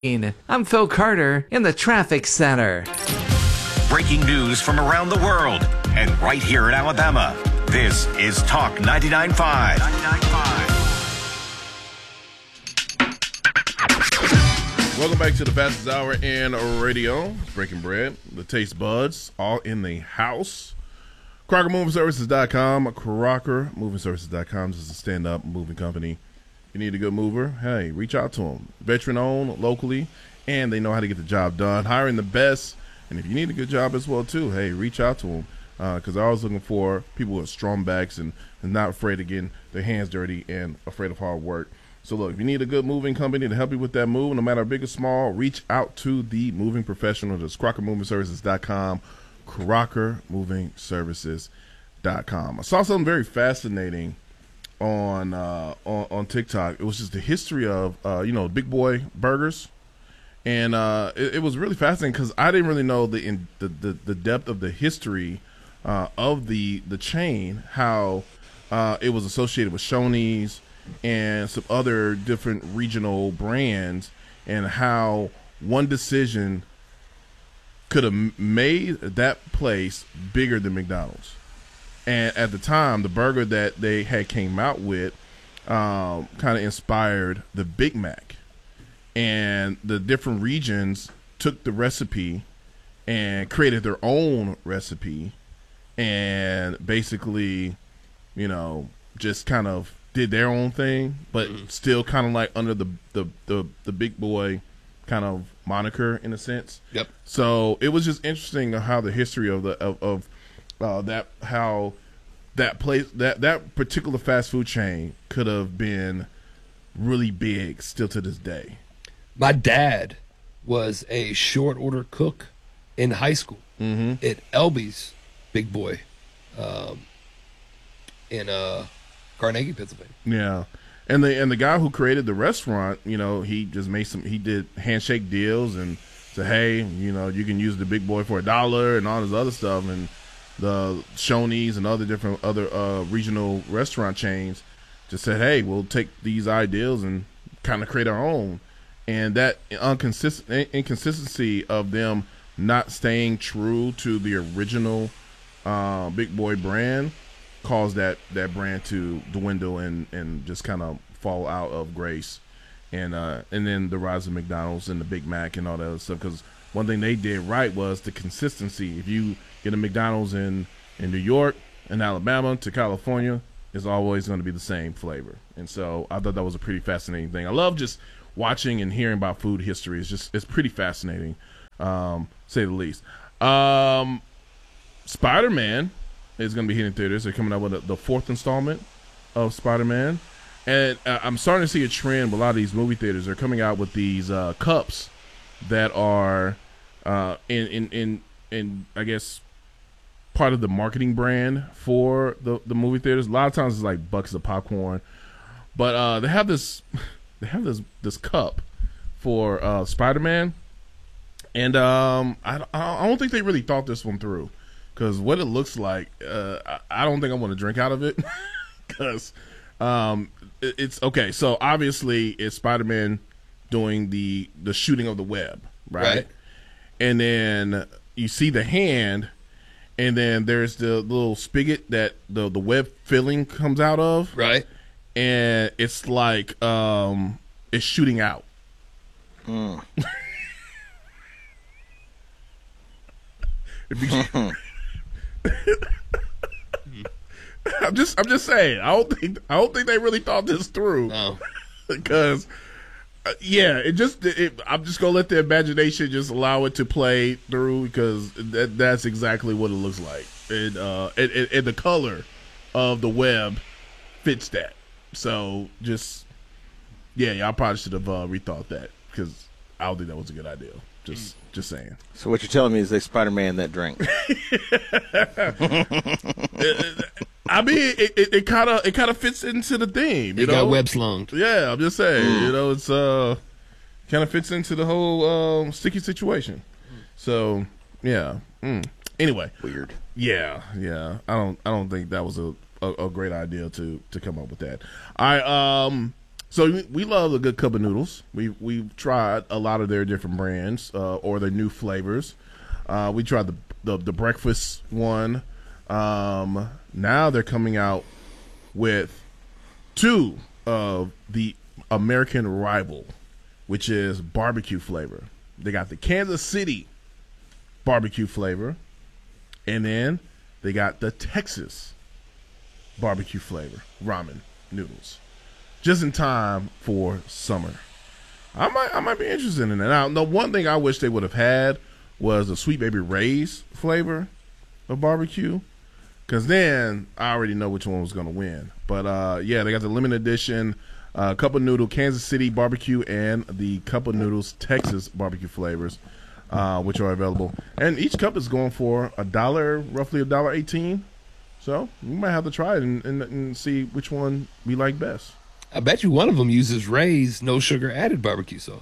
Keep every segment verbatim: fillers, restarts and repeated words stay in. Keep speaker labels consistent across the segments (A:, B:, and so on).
A: I'm Phil Carter in the traffic center.
B: Breaking news from around the world and right here in Alabama. This is Talk ninety-nine point five. ninety-nine point five.
C: Welcome back to the fastest hour in radio. It's Breaking Bread. The Taste Buds all in the house. Crocker Moving Services dot com. Crocker Moving Services dot com. This is a stand-up moving company. You need a good mover, hey, reach out to them. Veteran-owned, locally, and they know how to get the job done. Hiring the best, and if you need a good job as well, too, hey, reach out to them because uh, they're always looking for people with strong backs and, and not afraid of getting their hands dirty and afraid of hard work. So, look, if you need a good moving company to help you with that move, no matter big or small, reach out to the moving professional. That's Crocker Moving Services dot com, Crocker Moving Services dot com. I saw something very fascinating on uh on, on TikTok. It was just the history of uh you know Big Boy burgers, and uh it, it was really fascinating because I didn't really know the, in, the the the depth of the history uh of the the chain, how uh it was associated with Shoney's and some other different regional brands, and how one decision could have made that place bigger than McDonald's. And at the time, the burger that they had came out with um, kind of inspired the Big Mac. And the different regions took the recipe and created their own recipe and basically, you know, just kind of did their own thing, but mm-hmm. still kind of like under the, the, the, the Big Boy kind of moniker in a sense.
D: Yep.
C: So it was just interesting how the history of the of, of Uh, that how that place that that particular fast food chain could have been really big still to this day.
D: My dad was a short order cook in high school
C: mm-hmm.
D: at Elby's Big Boy um, in uh, Carnegie, Pennsylvania.
C: Yeah, and the and the guy who created the restaurant, you know, he just made some. He did handshake deals and said, hey, you know, you can use the Big Boy for a dollar and all this other stuff. And the Shoney's and other different other uh, regional restaurant chains just said, hey, we'll take these ideals and kind of create our own. And that inconsist- inconsistency of them not staying true to the original uh, Big Boy brand caused that, that brand to dwindle and, and just kind of fall out of grace. And uh, and then the rise of McDonald's and the Big Mac and all that other stuff, because one thing they did right was the consistency. If you get a McDonald's in, in New York and Alabama to California, it's always going to be the same flavor. And so I thought that was a pretty fascinating thing. I love just watching and hearing about food history. It's just it's pretty fascinating, um, say the least. Um, Spider-Man is going to be hitting theaters. They're coming out with a, the fourth installment of Spider-Man. And uh, I'm starting to see a trend with a lot of these movie theaters. They're coming out with these uh, cups that are uh, in, in, in, in, I guess, part of the marketing brand for the, the movie theaters. A lot of times it's like buckets of popcorn. But uh, they have this they have this this cup for uh, Spider-Man. And um, I, I don't think they really thought this one through. Because what it looks like, uh, I, I don't think I want to drink out of it. Because um, it, it's, okay, so obviously it's Spider-Man doing the, the shooting of the web, right? right? And then you see the hand, and then there's the little spigot that the, the web filling comes out of.
D: Right.
C: And it's like um, it's shooting out.
E: Mm.
C: I'm just, I'm just saying. I don't think, I don't think they really thought this through.
D: No,
C: because, uh, yeah, it just, it, I'm just gonna let the imagination just allow it to play through because that, that's exactly what it looks like, and uh, and, and, and the color of the web fits that. So just, yeah, y'all probably should have uh, rethought that because I don't think that was a good idea. Just, just saying.
E: So what you're telling me is they Spider-Man that drink.
C: I mean, it kind of it kind of fits into the theme. You
D: it
C: know?
D: got web slung.
C: Yeah, I'm just saying. Mm. You know, it's uh kind of fits into the whole um, sticky situation. Mm. So yeah. Mm. Anyway,
E: weird.
C: Yeah, yeah. I don't I don't think that was a, a, a great idea to to come up with that. All right. Um. So we, we love a good cup of noodles. We we've tried a lot of their different brands uh, or their new flavors. Uh, we tried the, the the breakfast one. Um, now they're coming out with two of the American rival, which is barbecue flavor. They got the Kansas City barbecue flavor, and then they got the Texas barbecue flavor ramen noodles, just in time for summer. I might I might be interested in that. Now, the one thing I wish they would have had was a Sweet Baby Ray's flavor of barbecue, because then I already know which one was going to win. But uh, yeah, they got the limited edition uh, Cup of Noodle Kansas City barbecue and the Cup of Noodles Texas barbecue flavors, uh, which are available. And each cup is going for a dollar, roughly a dollar eighteen. So we might have to try it and, and, and see which one we like best.
D: I bet you one of them uses Ray's no sugar added barbecue sauce.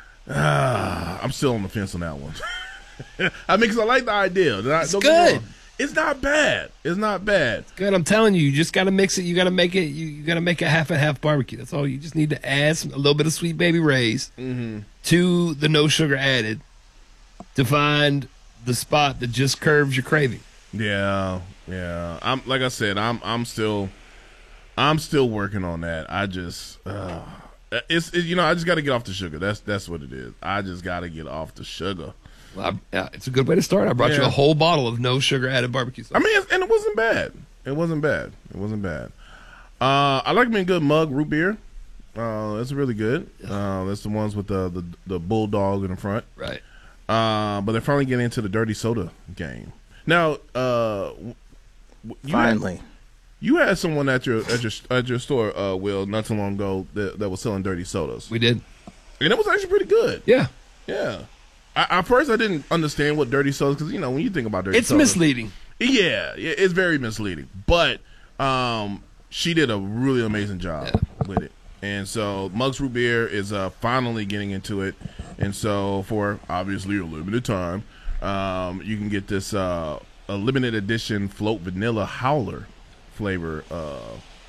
C: Ah, I'm still on the fence on that one. I mean, because I like the idea.
D: It's
C: Don't get me
D: good.
C: wrong. It's not bad. It's not bad.
D: Good, I'm telling you, you just got to mix it. You got to make it. You, you got to make a half and half barbecue. That's all. You just need to add some, a little bit of Sweet Baby Ray's
C: Mm-hmm.
D: to the no sugar added to find the spot that just curves your craving.
C: Yeah, yeah. I'm like I said. I'm I'm still I'm still working on that. I just uh, it's it, you know I just got to get off the sugar. That's that's what it is. I just got to get off the sugar.
D: Well, I, yeah, it's a good way to start. I brought you
C: Yeah.
D: a whole bottle of no sugar added barbecue sauce.
C: I mean, and it wasn't bad. It wasn't bad. It wasn't bad. Uh, I like me a good mug root beer. Uh, that's really good. Uh, that's the ones with the, the the bulldog in the front.
D: Right.
C: Uh, but they're finally getting into the dirty soda game. Now, uh, w- you
E: Finally.
C: had, you had someone at your at your at your store, uh, Will, not too long ago that, that was selling dirty sodas,
D: We did.
C: and it was actually pretty good.
D: Yeah.
C: Yeah. I, at first, I didn't understand what dirty sodas, because you know when you think about dirty
D: It's
C: sodas,
D: misleading.
C: Yeah, yeah, it's very misleading. But um, she did a really amazing job
D: Yeah.
C: with it. And so Muggs Root Beer is uh, finally getting into it. And so for obviously a limited time, um, you can get this uh, a limited edition float vanilla howler flavor. Uh,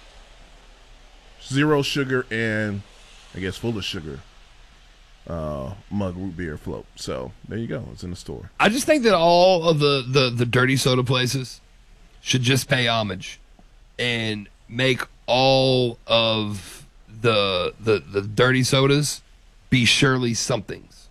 C: zero sugar and I guess full of sugar uh, mug root beer float. So there you go. It's in the store.
D: I just think that all of the, the, the dirty soda places should just pay homage and make all of the the, the dirty sodas be Shirley somethings.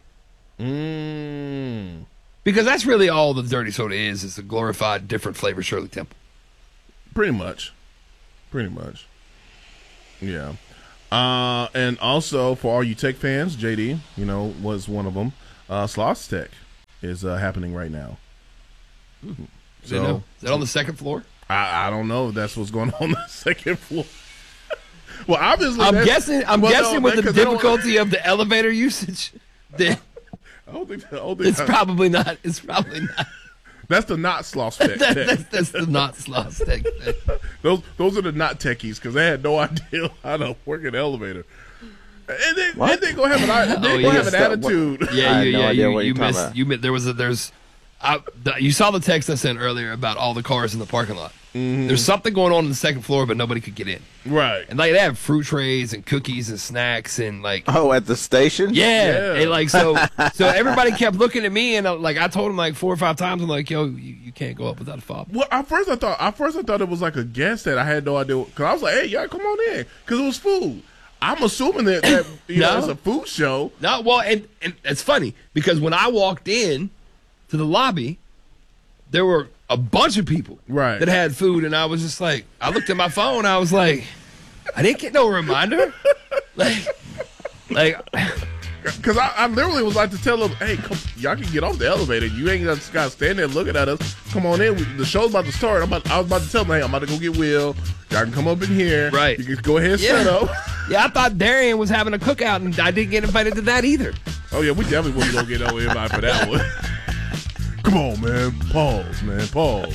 C: Mm.
D: Because that's really all the dirty soda is, is a glorified different flavor Shirley Temple.
C: Pretty much. Pretty much. Yeah. Uh, and also, for all you tech fans, J D, you know, was one of them. Uh, Sloss Tech is uh, happening right now.
D: Mm-hmm.
C: So,
D: Is that on the second floor?
C: I, I don't know if that's what's going on on the second floor. Well, obviously,
D: I'm
C: that's-
D: guessing. I'm
C: well, no,
D: guessing with
C: they-
D: the
C: 'cause they don't-
D: difficulty of the elevator usage, that
C: I don't think, I don't think
D: it's
C: that-
D: probably not. It's probably not.
C: that's the not Sloss Tech.
D: That,
C: tech.
D: that's, that's the not sloth thing.
C: Those those are the not techies, because they had no idea how to work an elevator. And they,
E: What?
C: and they gonna have an, they
D: Oh,
C: gonna
D: yeah.
C: have an
E: Stop. What-
C: attitude.
E: I
D: Yeah,
E: had
D: you,
E: no
D: yeah,
E: idea
D: you,
E: what
D: you
E: you're talking
D: missed.
E: about.
D: You missed. There was a there's. I, the, you saw the text I sent earlier about all the cars in the parking lot.
C: Mm-hmm.
D: There's something going on in the second floor, but nobody could get in.
C: Right.
D: And like they have fruit trays and cookies and snacks and like
E: Oh, at the station?
D: yeah,
C: Yeah.
D: and like so so everybody kept looking at me and uh, like I told them like four or five times. I'm like, yo, you, you can't go up without a fob.
C: Well, at first I thought at first I thought it was like a guest that I had no idea, because I was like, "Hey, y'all, come on in," because it was food. I'm assuming that, that you know
D: No.
C: it's a food show.
D: No, well, and, and it's funny because when I walked in to the lobby, there were a bunch of people
C: Right.
D: that had food, and I was just like, I looked at my phone, I was like, I didn't get no reminder, like, like,
C: Because I, I literally was like to tell them, "Hey, come, y'all can get off the elevator. You ain't just got to stand there looking at us. Come on in. We, the show's about to start." I'm about, I was about to tell them, "Hey, I'm about to go get Will. Y'all can come up in here.
D: Right.
C: You can go ahead and
D: Yeah.
C: set up."
D: yeah, I thought Darian was having a cookout, and I didn't get invited to that either.
C: Oh yeah, we definitely wasn't gonna get no invite for that one. Come on, man. Pause, man. Pause.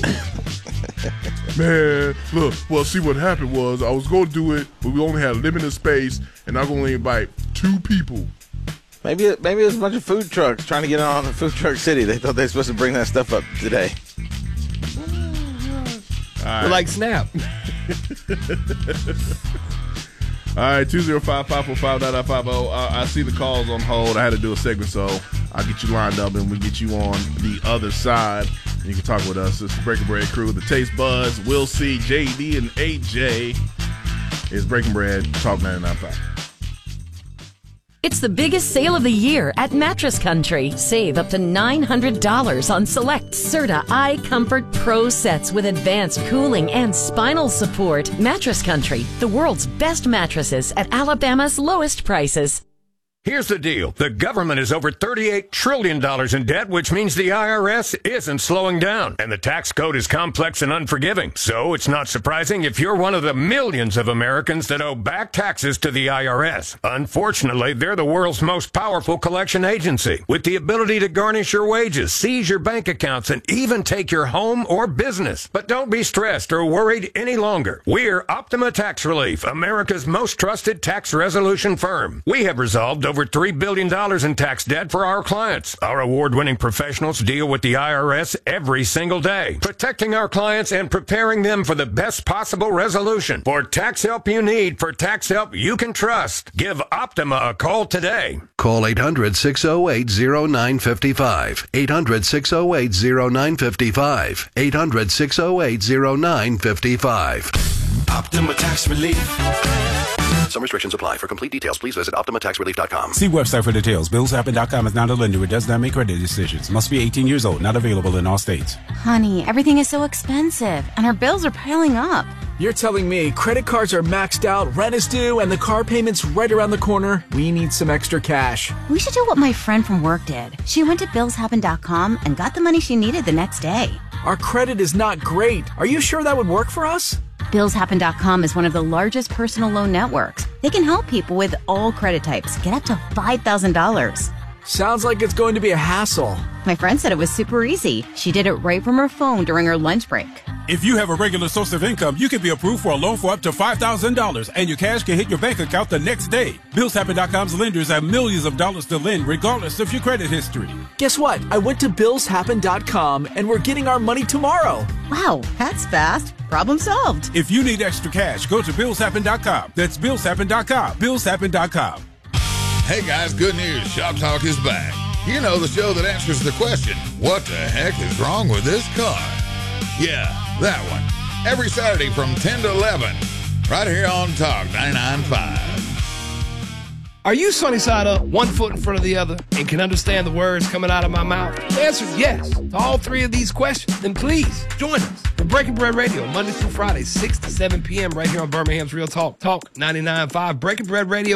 C: Man, look. Well, see what happened was I was gonna do it, but we only had limited space, and I'm only invite two people.
E: Maybe it, maybe it was a bunch of food trucks trying to get on Food Truck City. They thought they were supposed to bring that stuff up today.
C: All
D: But
C: right.
D: like Snap,
C: All right, two oh five, five four five, nine nine five oh. Uh, I see the calls on hold. I had to do a segment, so I'll get you lined up and we get you on the other side. And you can talk with us. It's the Breaking Bread crew, the Taste Buds, Will C, J D, and A J. It's Breaking Bread, Talk ninety-nine point five.
F: It's the biggest sale of the year at Mattress Country. Save up to nine hundred dollars on select Serta iComfort Pro sets with advanced cooling and spinal support. Mattress Country, the world's best mattresses at Alabama's lowest prices.
G: Here's the deal. The government is over thirty-eight trillion dollars in debt, which means the I R S isn't slowing down. And the tax code is complex and unforgiving. So it's not surprising if you're one of the millions of Americans that owe back taxes to the I R S. Unfortunately, they're the world's most powerful collection agency, with the ability to garnish your wages, seize your bank accounts, and even take your home or business. But don't be stressed or worried any longer. We're Optima Tax Relief, America's most trusted tax resolution firm. We have resolved over over three billion dollars in tax debt for our clients. Our award-winning professionals deal with the I R S every single day, protecting our clients and preparing them for the best possible resolution. For tax help you need, for tax help you can trust, give Optima a call today.
H: Call eight hundred, six oh eight, oh nine five five. eight hundred, six oh eight, oh nine five five. eight hundred, six oh eight, oh nine five five.
I: Optima Tax Relief.
H: Some restrictions apply. For complete details, please visit Optima Tax Relief dot com.
J: See website for details. Bills Happen dot com is not a lender. It does not make credit decisions. Must be eighteen years old. Not available in all states.
K: Honey, everything is so expensive, and our bills are piling up.
L: You're telling me credit cards are maxed out, rent is due, and the car payment's right around the corner? We need some extra cash.
K: We should do what my friend from work did. She went to Bills Happen dot com and got the money she needed the next day.
L: Our credit is not great. Are you sure that would work for us?
K: Bills Happen dot com is one of the largest personal loan networks. They can help people with all credit types get up to five thousand dollars.
L: Sounds like it's going to be a hassle.
K: My friend said it was super easy. She did it right from her phone during her lunch break.
J: If you have a regular source of income, you can be approved for a loan for up to five thousand dollars, and your cash can hit your bank account the next day. Bills Happen dot com's lenders have millions of dollars to lend regardless of your credit history.
L: Guess what? I went to Bills Happen dot com, and we're getting our money tomorrow.
K: Wow, that's fast. Problem solved.
J: If you need extra cash, go to Bills Happen dot com. That's Bills Happen dot com. Bills Happen dot com.
M: Hey guys, good news. Shop Talk is back. You know, the show that answers the question, what the heck is wrong with this car? Yeah, that one. Every Saturday from ten to eleven, right here on Talk ninety-nine point five.
D: Are you sunny side up, one foot in front of the other, and can understand the words coming out of my mouth? The answer is yes to all three of these questions. Then please join us for Breaking Bread Radio, Monday through Friday, six to seven p.m. right here on Birmingham's Real Talk, Talk ninety-nine point five. Breaking Bread Radio.